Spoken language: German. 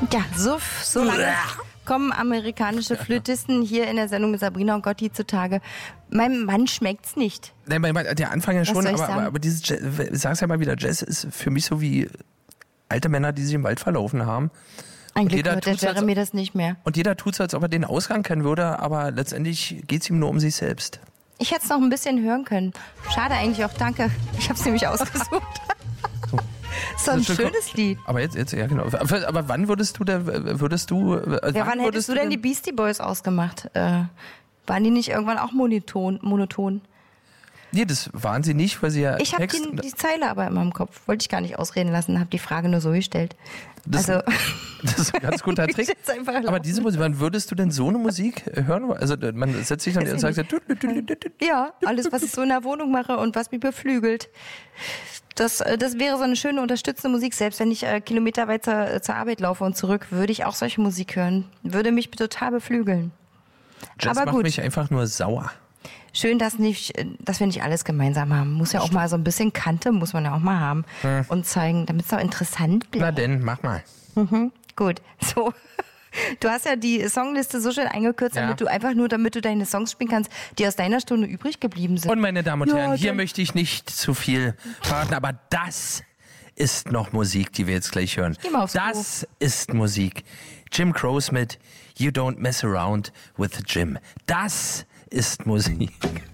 Ja, so lange kommen amerikanische Flötisten hier in der Sendung mit Sabrina und Gotti zutage. Meinem Mann schmeckt's nicht. Nein, der Anfang ja schon, aber dieses Jazz, ich sag's ja mal wieder, Jazz ist für mich so wie alte Männer, die sich im Wald verlaufen haben. Ein Glück hört der Jeremy das nicht mehr. Und jeder tut so, als ob er den Ausgang kennen würde, aber letztendlich geht's ihm nur um sich selbst. Ich hätte es noch ein bisschen hören können. Schade eigentlich auch, danke. Ich habe es nämlich ausgesucht. So ein schönes Lied. Aber jetzt, ja genau. Aber wann würdest du wann hättest du denn die Beastie Boys ausgemacht? Waren die nicht irgendwann auch monoton? Nee, das waren sie nicht, weil sie ja Ich habe die Zeile aber in meinem Kopf. Wollte ich gar nicht ausreden lassen, habe die Frage nur so gestellt. Das ist ein ganz guter Trick. Aber diese Musik, wann würdest du denn so eine Musik hören? Also man setzt sich dann und sagt ja, alles, was ich so in der Wohnung mache und was mich beflügelt. Das wäre so eine schöne unterstützende Musik. Selbst wenn ich kilometerweit zur Arbeit laufe und zurück, würde ich auch solche Musik hören. Würde mich total beflügeln. Jazz aber macht mich einfach nur sauer. Schön, dass wir nicht alles gemeinsam haben. Muss ja auch mal so ein bisschen Kante, muss man ja auch mal haben. Und zeigen, damit es auch interessant bleibt. Na denn, mach mal. Gut, so. Du hast ja die Songliste so schön eingekürzt, damit du deine Songs spielen kannst, die aus deiner Stunde übrig geblieben sind. Und meine Damen und Herren, hier möchte ich nicht zu viel verraten, aber das ist noch Musik, die wir jetzt gleich hören. Das ist Musik. Jim Croce mit You Don't Mess Around with Jim. Das ist Musik.